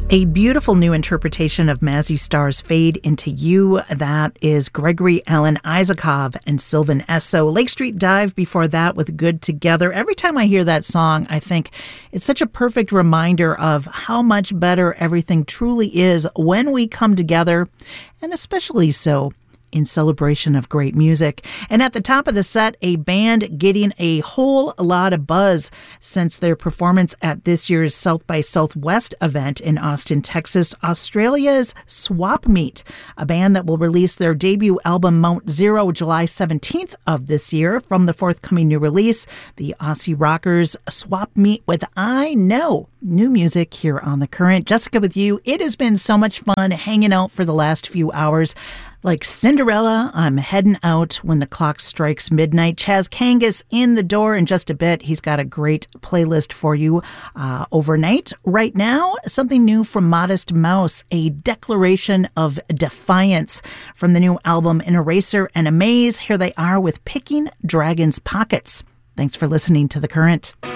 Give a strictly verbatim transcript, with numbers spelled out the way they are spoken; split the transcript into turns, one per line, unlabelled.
A beautiful new interpretation of Mazzy Star's Fade Into You. That is Gregory Alan Isakov and Sylvan Esso. Lake Street Dive before that with Good Together. Every time I hear that song, I think it's such a perfect reminder of how much better everything truly is when we come together, and especially so in celebration of great music. And at the top of the set, a band getting a whole lot of buzz since their performance at this year's South by Southwest event in Austin, Texas, Australia's Swap Meet, a band that will release their debut album Mount Zero July seventeenth of this year. From the forthcoming new release, the Aussie rockers Swap Meet with I Know. New music here on The Current. Jessica with you. It has been so much fun hanging out for the last few hours. Like Cinderella, I'm heading out when the clock strikes midnight. Chaz Kangas in the door in just a bit. He's got a great playlist for you uh, overnight. Right now, something new from Modest Mouse, a declaration of defiance from the new album An Eraser and a Maze. Here they are with Picking Dragon's Pockets. Thanks for listening to The Current.